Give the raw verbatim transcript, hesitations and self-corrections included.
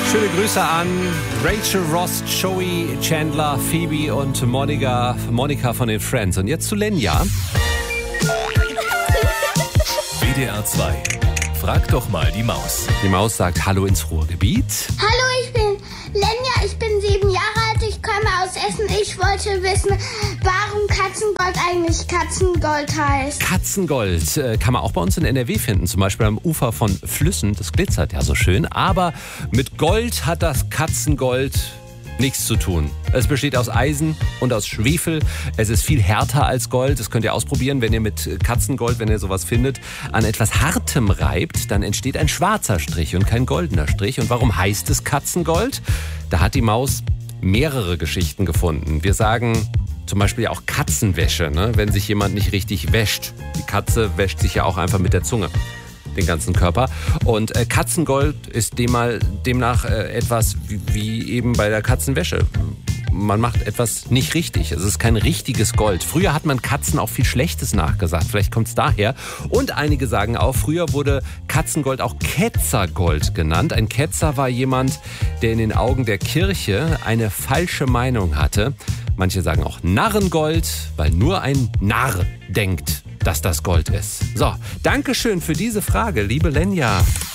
Schöne Grüße an Rachel, Ross, Joey, Chandler, Phoebe und Monica, Monica von den Friends. Und jetzt zu Lenja. W D R zwei. Frag doch mal die Maus. Die Maus sagt Hallo ins Ruhrgebiet. Hallo, ich bin Lenja, ich bin sieben Jahre alt, ich komme aus Essen. Ich wollte wissen, warum Katzengold eigentlich Katzengold heißt. Katzengold äh, kann man auch bei uns in N R W finden, zum Beispiel am Ufer von Flüssen. Das glitzert ja so schön, aber mit Gold hat das Katzengold nichts zu tun. Es besteht aus Eisen und aus Schwefel. Es ist viel härter als Gold. Das könnt ihr ausprobieren, wenn ihr mit Katzengold, wenn ihr sowas findet, an etwas Hartem reibt, dann entsteht ein schwarzer Strich und kein goldener Strich. Und warum heißt es Katzengold? Da hat die Maus mehrere Geschichten gefunden. Wir sagen zum Beispiel auch Katzenwäsche, ne? Wenn sich jemand nicht richtig wäscht. Die Katze wäscht sich ja auch einfach mit der Zunge den ganzen Körper. Und äh, Katzengold ist demal, demnach äh, etwas wie, wie eben bei der Katzenwäsche. Man macht etwas nicht richtig. Es ist kein richtiges Gold. Früher hat man Katzen auch viel Schlechtes nachgesagt. Vielleicht kommt es daher. Und einige sagen auch, früher wurde Katzengold auch Ketzergold genannt. Ein Ketzer war jemand, der in den Augen der Kirche eine falsche Meinung hatte. Manche sagen auch Narrengold, weil nur ein Narr denkt, dass das Gold ist. So, Dankeschön für diese Frage, liebe Lenja.